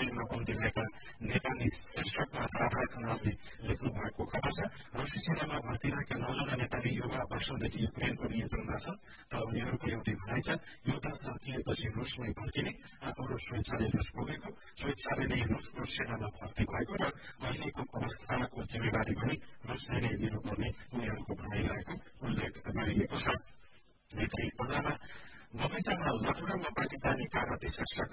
शरीरमा बन्दिएका नेपाली शीर्षकमा राधा खनालले लेख्नु भएको खबर छ। रुसी सेनामा भर्ती रहेका 9जना नेपाली युवा वर्षौंदेखि युक्रेनको नियन्त्रणमा छन् र उनीहरूको एउटै भनाइ छ, युद्ध सकिएपछि रुसमै फर्किने। आफूहरू स्वेच्छाले रुस पुगेको, स्वेच्छाले नै रुसको सेनामा भर्ती भएको र अहिलेको अवस्थाको जिम्मेवारी पनि रुसले नै लिनुपर्ने उनीहरूको भनाइ रहेको उल्लेख गरिएको छ। नेत्री पन्नामा बगैँचामा लटुरामा पाकिस्तानी कागती शीर्षक